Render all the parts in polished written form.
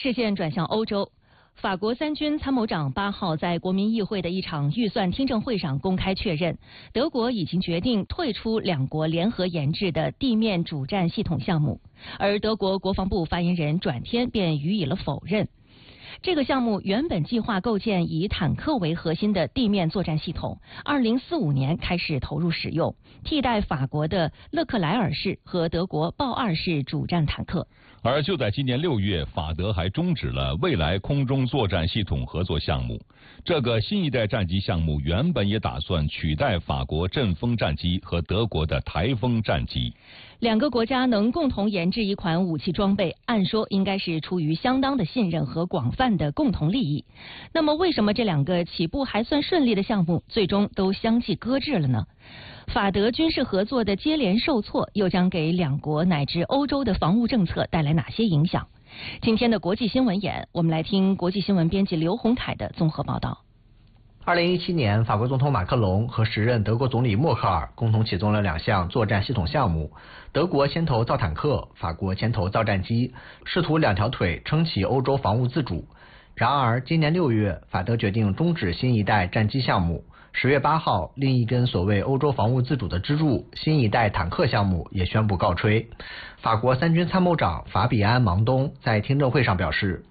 视线转向欧洲，法国三军参谋长8号在国民议会的一场预算听证会上公开确认，德国已经决定退出两国联合研制的地面主战系统项目，而德国国防部发言人转天便予以了否认。这个项目原本计划构建以坦克为核心的地面作战系统，2045年开始投入使用，替代法国的勒克莱尔式和德国豹2式主战坦克。 而就在今年6月，法德还终止了未来空中作战系统合作项目。这个新一代战机项目原本也打算取代法国阵风战机和德国的台风战机。 两个国家能共同研制一款武器装备，按说应该是出于相当的信任和广泛的共同利益。那么为什么这两个起步还算顺利的项目最终都相继搁置了呢？法德军事合作的接连受挫，又将给两国乃至欧洲的防务政策带来哪些影响？今天的国际新闻眼，我们来听国际新闻编辑刘洪凯的综合报道。 2017年，法国总统马克龙和时任德国总理默克尔共同启动了2项作战系统项目，德国牵头造坦克，法国牵头造战机，试图2条腿撑起欧洲防务自主。然而，今年6月，法德决定终止新一代战机项目。10月8号，另一根所谓欧洲防务自主的支柱——新一代坦克项目也宣布告吹。法国三军参谋长法比安·芒东在听证会上表示，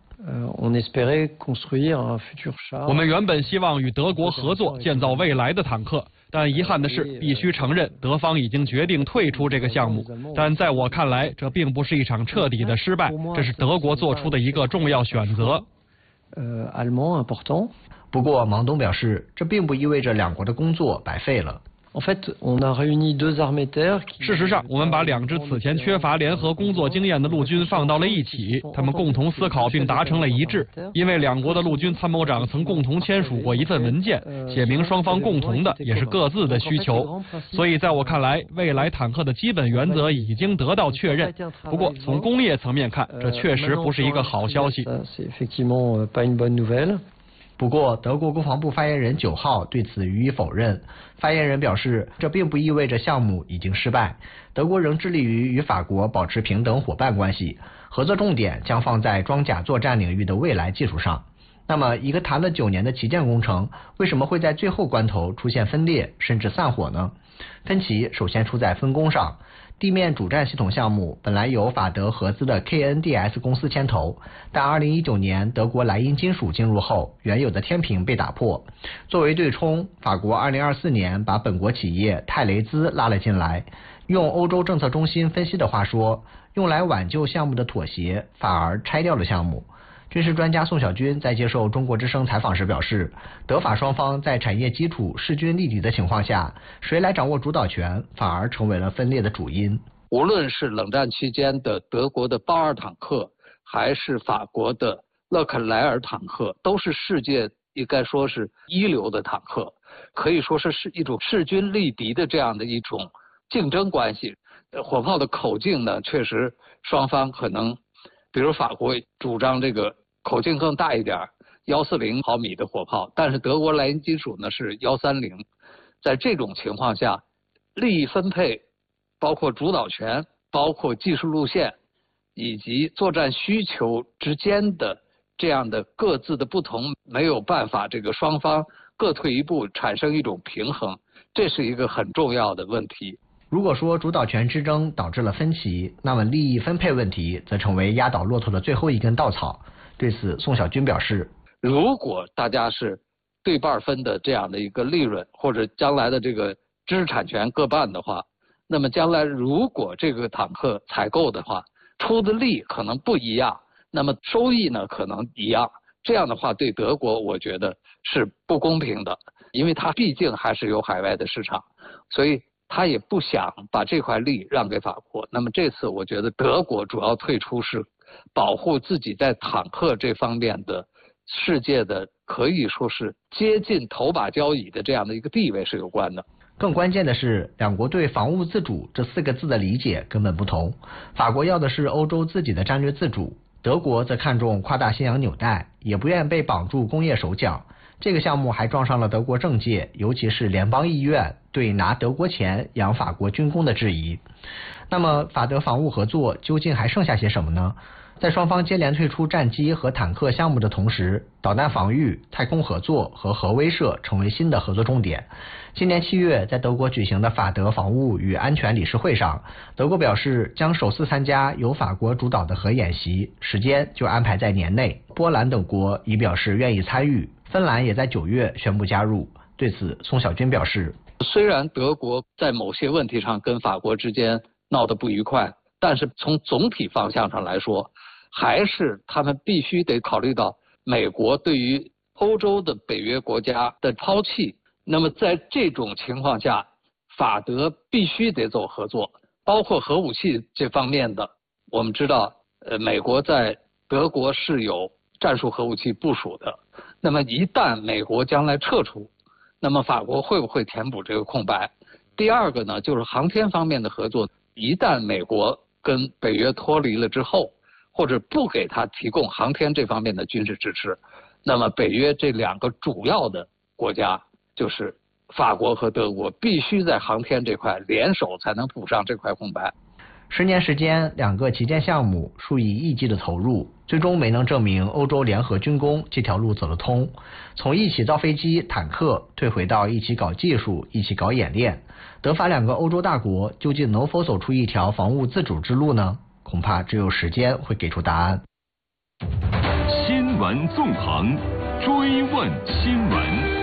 我们原本希望与德国合作建造未来的坦克，但遗憾的是，必须承认德方已经决定退出这个项目。但在我看来，这并不是一场彻底的失败，这是德国做出的一个重要选择。 不过，芒东表示，这并不意味着两国的工作白费了。 事实上，我们把2支此前缺乏联合工作经验的陆军放到了一起，他们共同思考并达成了一致。因为两国的陆军参谋长曾共同签署过一份文件，写明双方共同的也是各自的需求。所以在我看来，未来坦克的基本原则已经得到确认。不过，从工业层面看，这确实不是一个好消息。 不过，德国国防部发言人9号对此予以否认。发言人表示，这并不意味着项目已经失败，德国仍致力于与法国保持平等伙伴关系，合作重点将放在装甲作战领域的未来技术上。那么，一个谈了9年的旗舰工程，为什么会在最后关头出现分裂甚至散伙呢？分歧首先出在分工上。地面主战系统项目本来由法德合资的 KNDS 公司牵头，但2019年德国莱茵金属进入后，原有的天平被打破。作为对冲，法国2024年把本国企业泰雷兹拉了进来。用欧洲政策中心分析的话说，用来挽救项目的妥协，反而拆掉了项目。军事专家宋小军在接受中国之声采访时表示，德法双方在产业基础势均力敌的情况下，谁来掌握主导权，反而成为了分裂的主因。 无论是冷战期间的德国的豹2坦克，还是法国的勒克莱尔坦克，都是世界应该说是一流的坦克，可以说是一种势均力敌的这样的一种竞争关系。火炮的口径呢，确实双方可能，比如法国主张这个口径更大一点，140毫米的火炮，但是德国莱茵金属呢是130。在这种情况下，利益分配，包括主导权，包括技术路线，以及作战需求之间的这样的各自的不同，没有办法这个双方各退一步，产生一种平衡，这是一个很重要的问题。 如果说主导权之争导致了分歧，那么利益分配问题则成为压倒骆驼的最后一根稻草。对此，宋小军表示， 如果大家是对半分的这样的一个利润，或者将来的这个知识产权各半的话，那么将来如果这个坦克采购的话，出的力可能不一样，那么收益呢可能一样，这样的话对德国我觉得是不公平的，因为它毕竟还是有海外的市场，所以他也不想把这块利让给法国。那么这次我觉得德国主要退出是保护自己在坦克这方面的世界的可以说是接近头把交椅的这样的一个地位是有关的。 更关键的是，两国对防务自主这4个字的理解根本不同。法国要的是欧洲自己的战略自主，德国则看重跨大西洋纽带，也不愿被绑住工业手脚。这个项目还撞上了德国政界，尤其是联邦议院对拿德国钱养法国军工的质疑。那么法德防务合作究竟还剩下些什么呢？ 在双方接连退出战机和坦克项目的同时，导弹防御、太空合作和核威慑成为新的合作重点。今年7月，在德国举行的法德防务与安全理事会上，德国表示将首次参加由法国主导的核演习，时间就安排在年内。波兰等国已表示愿意参与，芬兰也在9月宣布加入。对此，宋小军表示， 虽然德国在某些问题上跟法国之间闹得不愉快，但是从总体方向上来说，还是他们必须得考虑到美国对于欧洲的北约国家的抛弃。那么在这种情况下，法德必须得走合作，包括核武器这方面的。我们知道，美国在德国是有战术核武器部署的。那么一旦美国将来撤出，那么法国会不会填补这个空白？第二个呢，就是航天方面的合作。一旦美国跟北约脱离了之后，或者不给他提供航天这方面的军事支持，那么北约这2个主要的国家，就是法国和德国，必须在航天这块联手才能补上这块空白。 10年时间，2个旗舰项目数以亿计的投入，最终没能证明欧洲联合军工这条路走得通。从一起造飞机、坦克，退回到一起搞技术、一起搞演练，德法2个欧洲大国究竟能否走出一条防务自主之路呢？恐怕只有时间会给出答案。 新闻纵横，追问新闻。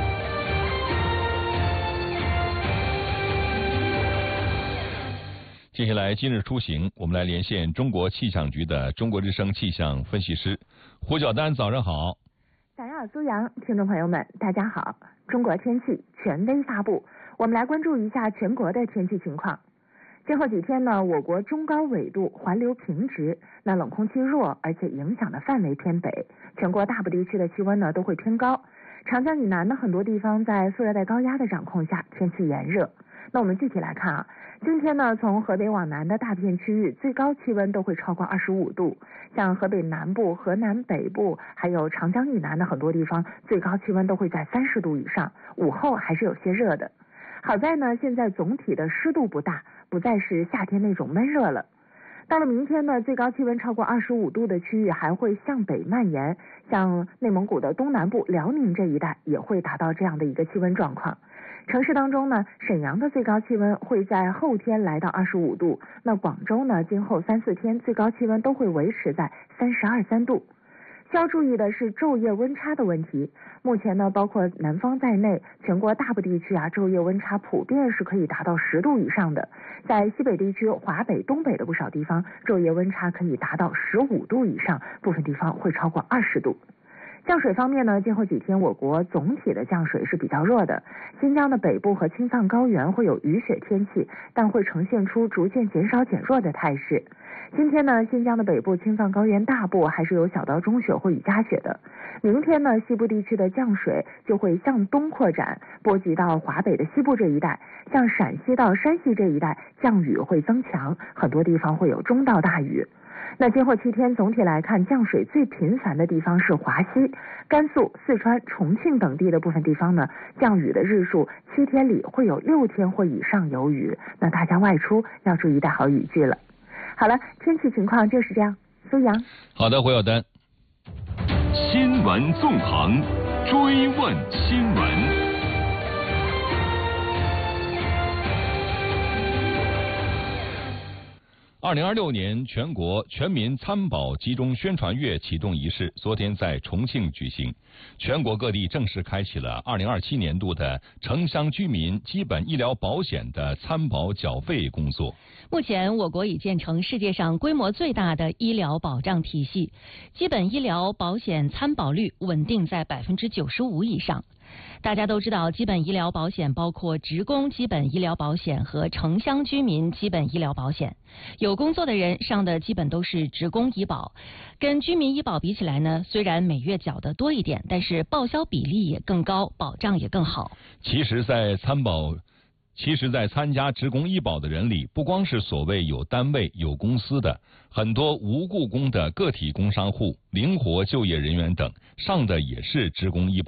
接下来今日出行，我们来连线中国气象局的中国之声气象分析师胡晓丹，早上好。 早上好，苏阳，听众朋友们，大家好。中国天气权威发布，我们来关注一下全国的天气情况。今后几天呢，我国中高纬度环流平直，那冷空气弱，而且影响的范围偏北，全国大部地区的气温呢都会偏高。长江以南的很多地方在副热带高压的掌控下，天气炎热。那我们具体来看啊，今天呢，从河北往南的大片区域最高气温都会超过25度，像河北南部、河南北部，还有长江以南的很多地方，最高气温都会在30度以上，午后还是有些热的。好在呢，现在总体的湿度不大，不再是夏天那种闷热了。到了明天呢，最高气温超过25度的区域还会向北蔓延，像内蒙古的东南部、辽宁这一带也会达到这样的一个气温状况。城市当中呢，沈阳的最高气温会在后天来到25度，那广州呢，今后3、4天最高气温都会维持在32、3度。需要注意的是昼夜温差的问题。目前呢，包括南方在内，全国大部地区啊，昼夜温差普遍是可以达到10度以上的。在西北地区、华北、东北的不少地方，昼夜温差可以达到15度以上，部分地方会超过20度。降水方面呢，今后几天我国总体的降水是比较弱的。新疆的北部和青藏高原会有雨雪天气，但会呈现出逐渐减少减弱的态势。今天呢，新疆的北部、青藏高原大部还是有小到中雪或雨夹雪的。明天呢，西部地区的降水就会向东扩展，波及到华北的西部这一带，像陕西到山西这一带降雨会增强，很多地方会有中到大雨。那今后7天总体来看，降水最频繁的地方是华西、甘肃、四川、重庆等地的部分地方呢，降雨的日数7天里会有6天或以上有雨，那大家外出要注意带好雨具了。好了，天气情况就是这样。苏阳， 好的，胡晓丹。新闻纵横，追问新闻。2026年全国全民参保集中宣传月启动仪式昨天在重庆举行，全国各地正式开启了2027年度的城乡居民基本医疗保险的参保缴费工作。 目前，我国已建成世界上规模最大的医疗保障体系，基本医疗保险参保率稳定在95%以上。大家都知道，基本医疗保险包括职工基本医疗保险和城乡居民基本医疗保险。有工作的人上的基本都是职工医保，跟居民医保比起来呢，虽然每月缴的多一点，但是报销比例也更高，保障也更好。 其实，在参加职工医保的人里，不光是所谓有单位、有公司的，很多无雇工的个体工商户、灵活就业人员等上的也是职工医保。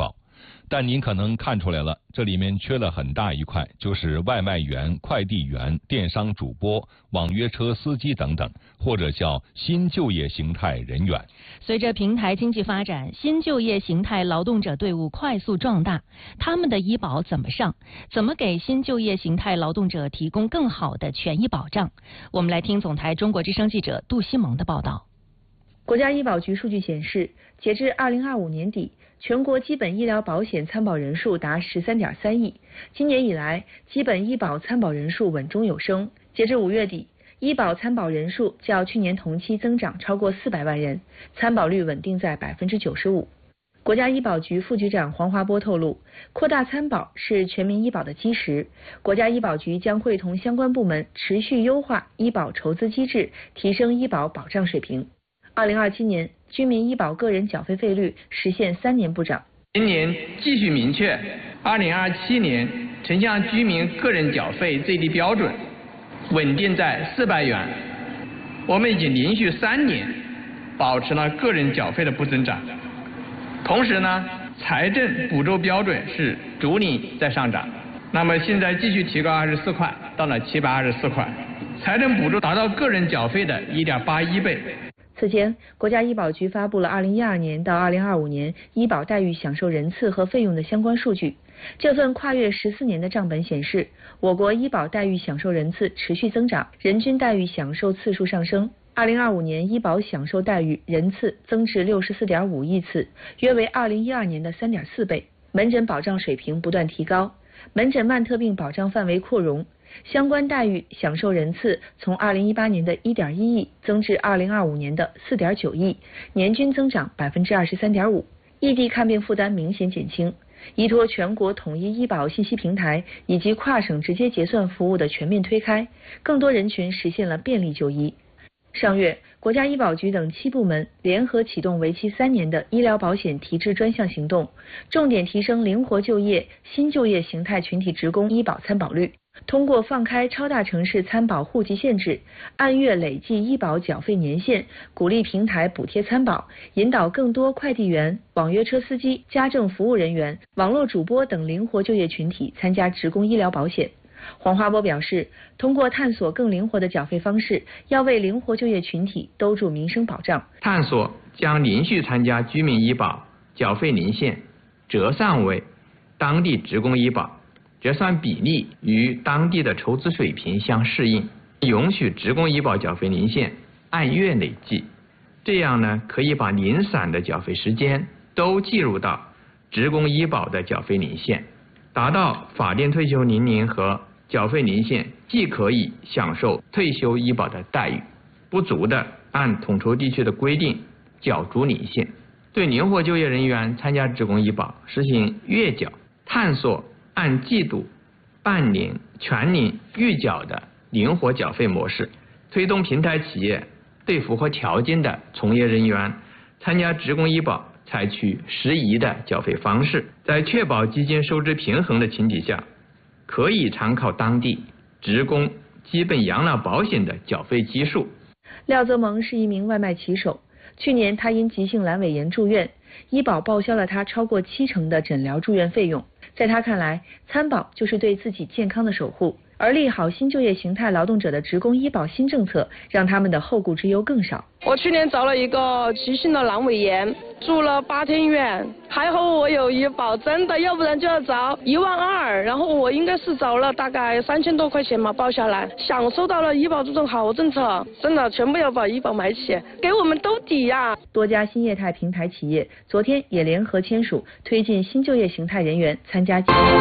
但您可能看出来了，这里面缺了很大一块，就是外卖员、快递员、电商主播、网约车司机等等，或者叫新就业形态人员。 随着平台经济发展，新就业形态劳动者队伍快速壮大，他们的医保怎么上？怎么给新就业形态劳动者提供更好的权益保障？我们来听总台中国之声记者杜西蒙的报道。 国家医保局数据显示，截至2025年底，全国基本医疗保险参保人数达13.3亿。今年以来，基本医保参保人数稳中有升。截至5月底，医保参保人数较去年同期增长超过400万人，参保率稳定在95%。国家医保局副局长黄华波透露，扩大参保是全民医保的基石。国家医保局将会同相关部门持续优化医保筹资机制，提升医保保障水平。2027年，居民医保个人缴费费率实现3年不涨。 今年继续明确，2027年城乡居民个人缴费最低标准稳定在400元。我们已经连续3年保持了个人缴费的不增长。同时呢，财政补助标准是逐年在上涨。那么现在继续提高24块，到了724块，财政补助达到个人缴费的1.81倍。 此前，国家医保局发布了2012年到2025年医保待遇享受人次和费用的相关数据。这份跨越14年的账本显示，我国医保待遇享受人次持续增长，人均待遇享受次数上升。2025年医保享受待遇人次增至64.5亿次，约为2012年的3.4倍。门诊保障水平不断提高，门诊慢特病保障范围扩容。相关待遇享受人次从2018年的1.1亿增至2025年的4.9亿，年均增长23.5%。异地看病负担明显减轻，依托全国统一医保信息平台以及跨省直接结算服务的全面推开，更多人群实现了便利就医。上月，国家医保局等7部门联合启动为期3年的医疗保险提质专项行动，重点提升灵活就业、新就业形态群体职工医保参保率。通过放开超大城市参保户籍限制，按月累计医保缴费年限，鼓励平台补贴参保，引导更多快递员、网约车司机、家政服务人员、网络主播等灵活就业群体参加职工医疗保险。黄华波表示，通过探索更灵活的缴费方式，要为灵活就业群体兜住民生保障。 探索将连续参加居民医保缴费年限折算为当地职工医保，折算比例与当地的筹资水平相适应，允许职工医保缴费年限按月累计。这样呢，可以把零散的缴费时间都计入到职工医保的缴费年限，达到法定退休年龄和缴费年限既可以享受退休医保的待遇，不足的按统筹地区的规定缴足年限。对灵活就业人员参加职工医保实行月缴，探索按季度、半年、全年预缴的灵活缴费模式，推动平台企业对符合条件的从业人员参加职工医保采取适宜的缴费方式，在确保基金收支平衡的前提下，可以参考当地职工基本养老保险的缴费基数。 廖泽蒙是一名外卖骑手，去年他因急性阑尾炎住院，医保报销了他超过70%的诊疗住院费用。在他看来，参保就是对自己健康的守护。而利好新就业形态劳动者的职工医保新政策，让他们的后顾之忧更少。 我去年遭了一个急性的阑尾炎，住了8天院，还好我有医保，真的，要不然就要遭12000，然后我应该是遭了大概3000多块钱嘛，报下来，享受到了医保这种好政策，真的全部要把医保买起，给我们兜底呀。 多家新业态平台企业昨天也联合签署，推进新就业形态人员参加。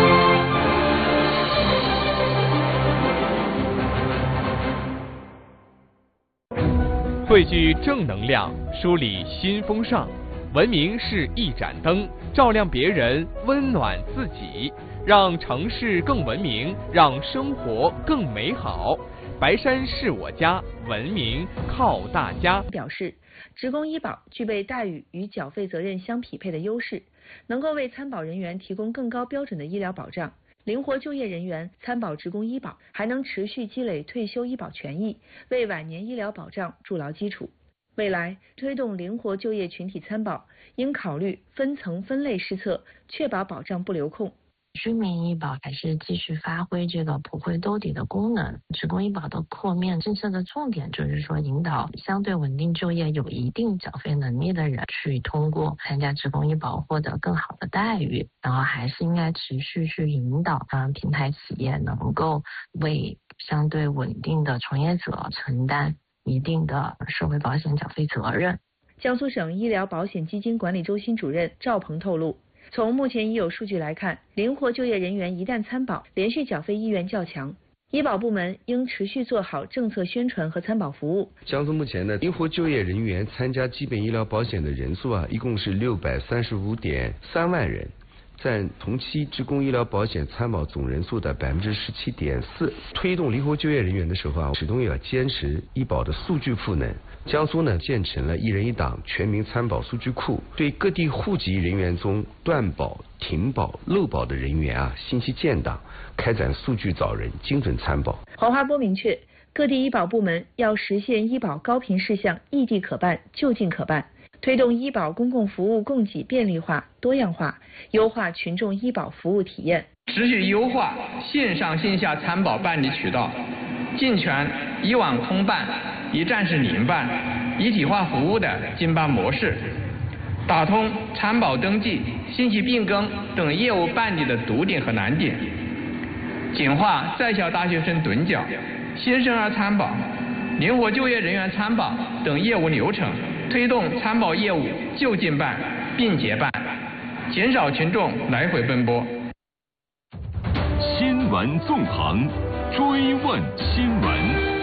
汇聚正能量，梳理新风尚。文明是一盏灯，照亮别人，温暖自己，让城市更文明，让生活更美好。白山是我家，文明靠大家。 表示，职工医保具备待遇与缴费责任相匹配的优势，能够为参保人员提供更高标准的医疗保障。灵活就业人员参保职工医保，还能持续积累退休医保权益，为晚年医疗保障筑牢基础。 未来推动灵活就业群体参保，应考虑分层分类施策，确保保障不流空。 居民医保还是继续发挥这个普惠兜底的功能。职工医保的扩面政策的重点就是说，引导相对稳定就业、有一定缴费能力的人去通过参加职工医保获得更好的待遇，然后还是应该持续去引导平台企业能够为相对稳定的从业者承担一定的社会保险缴费责任。 江苏省医疗保险基金管理中心主任赵鹏透露，从目前已有数据来看，灵活就业人员一旦参保，连续缴费意愿较强。医保部门应持续做好政策宣传和参保服务。 江苏目前呢，灵活就业人员参加基本医疗保险的人数一共是635.3万人，占同期职工医疗保险参保总人数的17.4%。推动灵活就业人员的时候始终要坚持医保的数据赋能。江苏呢，建成了一人一档全民参保数据库，对各地户籍人员中断保、停保、漏保的人员信息建档，开展数据找人、精准参保。 黄华波明确，各地医保部门要实现医保高频事项异地可办、就近可办，推动医保公共服务供给便利化、多样化，优化群众医保服务体验， 持续优化线上线下参保办理渠道，健全以网通办、一站式零办、一体化服务的经办模式，打通参保登记、信息变更等业务办理的堵点和难点，简化在校大学生趸缴、新生儿参保、灵活就业人员参保等业务流程，推动参保业务就近办、并结办，减少群众来回奔波。 新闻纵横，追问新闻。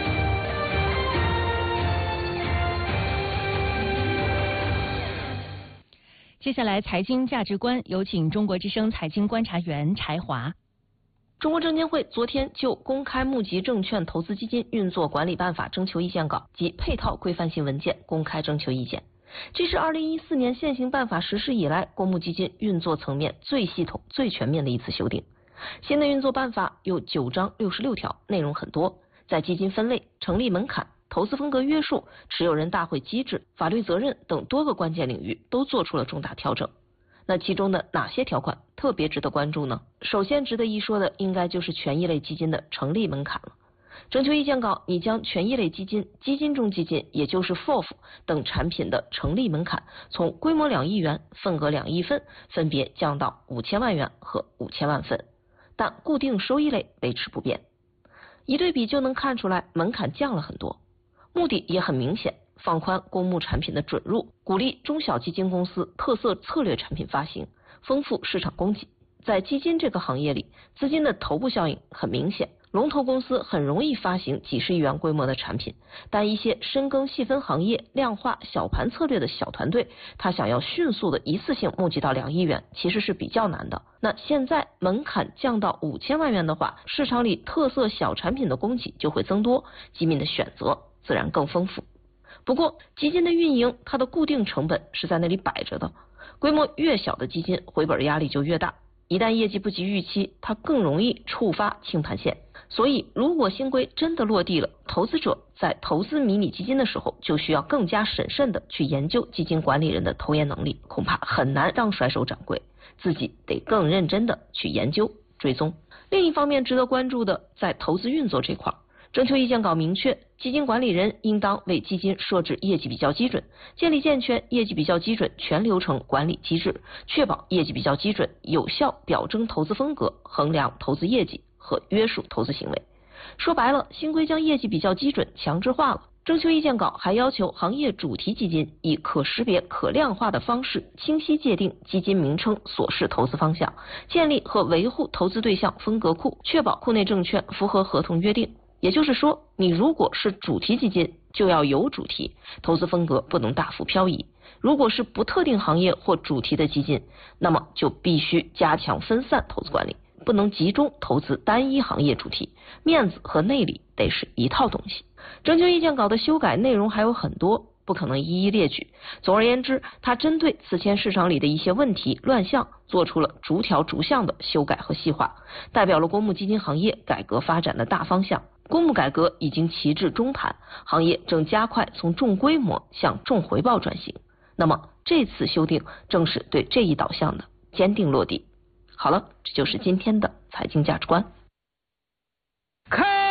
接下来财经价值观，有请中国之声财经观察员柴华。 中国证监会昨天就公开募集证券投资基金运作管理办法征求意见稿及配套规范性文件公开征求意见，这是2014年现行办法实施以来公募基金运作层面最系统、最全面的一次修订。新的运作办法有9章66条，内容很多，在基金分类、成立门槛、投资风格约束、持有人大会机制、法律责任等多个关键领域都做出了重大调整。那其中的哪些条款特别值得关注呢？首先值得一说的应该就是权益类基金的成立门槛了。征求意见稿拟将权益类基金、基金中基金，也就是 FOF 等产品的成立门槛从规模2亿元、份额2亿份分别降到5000万元和5000万份，但固定收益类维持不变。一对比就能看出来，门槛降了很多，目的也很明显，放宽公募产品的准入，鼓励中小基金公司特色策略产品发行，丰富市场供给。在基金这个行业里，资金的头部效应很明显，龙头公司很容易发行几十亿元规模的产品，但一些深耕细分行业、量化小盘策略的小团队，他想要迅速的一次性募集到2亿元，其实是比较难的。那现在门槛降到5000万元的话，市场里特色小产品的供给就会增多，基民的选择自然更丰富。不过基金的运营，它的固定成本是在那里摆着的，规模越小的基金回本压力就越大，一旦业绩不及预期，它更容易触发清盘线。所以如果新规真的落地了，投资者在投资迷你基金的时候，就需要更加审慎的去研究基金管理人的投研能力，恐怕很难让甩手掌柜，自己得更认真的去研究追踪。另一方面值得关注的，在投资运作这块，征求意见稿明确，基金管理人应当为基金设置业绩比较基准，建立健全业绩比较基准全流程管理机制，确保业绩比较基准有效表征投资风格，衡量投资业绩和约束投资行为。说白了，新规将业绩比较基准强制化了。征求意见稿还要求行业主题基金以可识别、可量化的方式清晰界定基金名称所示投资方向，建立和维护投资对象风格库，确保库内证券符合合同约定。也就是说，你如果是主题基金，就要有主题，投资风格不能大幅漂移；如果是不特定行业或主题的基金，那么就必须加强分散投资管理，不能集中投资单一行业主题，面子和内里得是一套东西。征求意见稿的修改内容还有很多， 不可能一一列举。总而言之，他针对此前市场里的一些问题乱象，做出了逐条逐项的修改和细化，代表了公募基金行业改革发展的大方向。公募改革已经骑至中盘，行业正加快从重规模向重回报转型。那么这次修订正是对这一导向的坚定落地。好了，这就是今天的财经价值观。 开